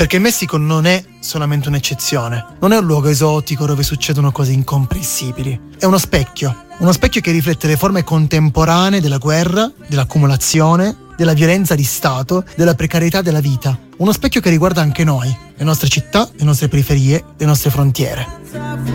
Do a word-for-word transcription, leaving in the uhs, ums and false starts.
Perché il Messico non è solamente un'eccezione, non è un luogo esotico dove succedono cose incomprensibili, è uno specchio, uno specchio che riflette le forme contemporanee della guerra, dell'accumulazione, della violenza di Stato, della precarietà della vita, uno specchio che riguarda anche noi, le nostre città, le nostre periferie, le nostre frontiere.